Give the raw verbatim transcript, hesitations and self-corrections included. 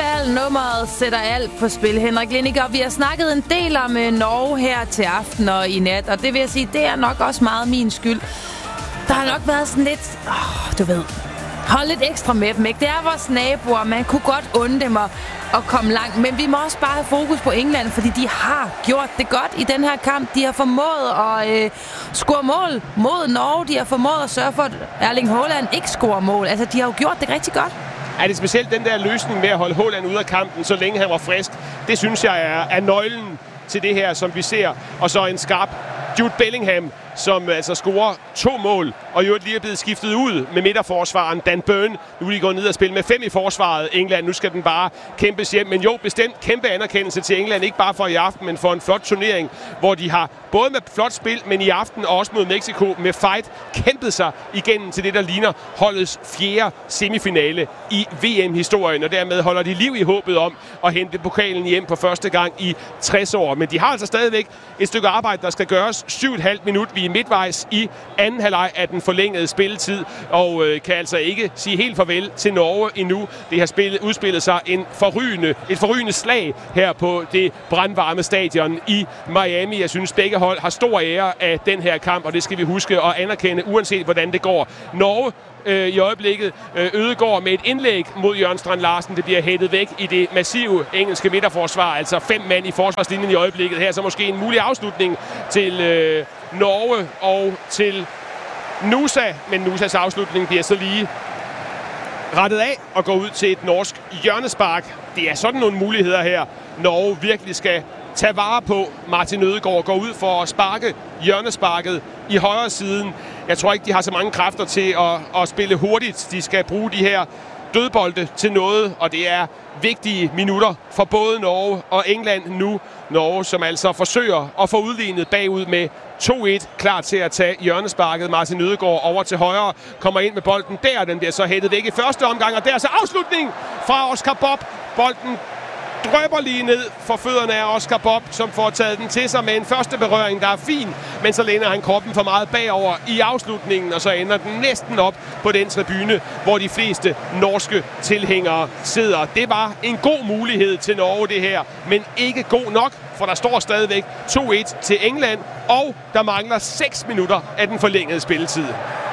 Solvall, nummeret sætter alt på spil. Henrik Lindiger, vi har snakket en del om Norge her til aften og i nat, og det vil jeg sige, det er nok også meget min skyld. Der har nok været sådan lidt, åh, du ved, hold lidt ekstra med dem, ikke? Det er vores naboer, man kunne godt unde dem at, at komme langt, men vi må også bare have fokus på England, fordi de har gjort det godt i den her kamp. De har formået at øh, score mål mod Norge, de har formået at sørge for, at Erling Haaland ikke scorer mål. Altså, de har jo gjort det rigtig godt. Er det specielt den der løsning med at holde Haaland ude af kampen, så længe han var frisk? Det synes jeg er, er nøglen til det her, som vi ser. Og så en skarp Jude Bellingham, som altså scorer to mål, og jo lige er blevet skiftet ud med midterforsvaren Dan Burn. Nu er de gået ned og spille med fem i forsvaret. England, nu skal den bare kæmpes hjem. Men jo, bestemt kæmpe anerkendelse til England, ikke bare for i aften, men for en flot turnering, hvor de har både med flot spil, men i aften og også mod Mexico med fight kæmpet sig igennem til det, der ligner holdets fjerde semifinale i V M-historien, og dermed holder de liv i håbet om at hente pokalen hjem for første gang i tres år. Men de har altså stadigvæk et stykke arbejde, der skal gøres. syv komma fem minut. Vi er midtvejs i anden halvleg af den forlængede spilletid, og øh, kan altså ikke sige helt farvel til Norge endnu. Det har spillet, udspillet sig en forrygende, et forrygende slag her på det brandvarme stadion i Miami. Jeg synes, begge hold har stor ære af den her kamp, og det skal vi huske at anerkende, uanset hvordan det går. Norge øh, i øjeblikket øh, Ødegaard med et indlæg mod Jørgen Strand Larsen. Det bliver hættet væk i det massive engelske midterforsvar, altså fem mand i forsvarslinjen i øjeblikket. Her så måske en mulig afslutning til øh, Norge og til Nusa, men Nusas afslutning bliver så lige rettet af og går ud til et norsk hjørnespark. Det er sådan nogle muligheder her, Norge virkelig skal tage vare på. Martin Ødegaard går ud for at sparke hjørnesparket i højre siden. Jeg tror ikke, de har så mange kræfter til at, at spille hurtigt. De skal bruge de her dødbolde til noget, og det er vigtige minutter for både Norge og England nu. Norge, som altså forsøger at få udlignet bagud med to et, klar til at tage hjørnesparket. Martin Ødegaard over til højre, kommer ind med bolden der, den bliver så hættet væk i første omgang, og der er så afslutning fra Oscar Bob. Bolden drøber lige ned for fødderne af Oscar Bob, som får taget den til sig med en første berøring, der er fin, men så læner han kroppen for meget bagover i afslutningen, og så ender den næsten op på den tribune, hvor de fleste norske tilhængere sidder. Det var en god mulighed til Norge, det her, men ikke god nok, for der står stadigvæk to et til England, og der mangler seks minutter af den forlængede spilletid.